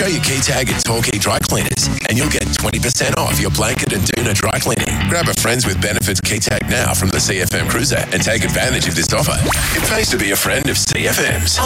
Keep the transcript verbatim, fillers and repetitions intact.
Show your key tag at Torquay Dry Cleaners and you'll get twenty percent off your blanket and doona dry cleaning. Grab a Friends with Benefits key tag now from the C F M Cruiser and take advantage of this offer. It pays to be a friend of C F M's.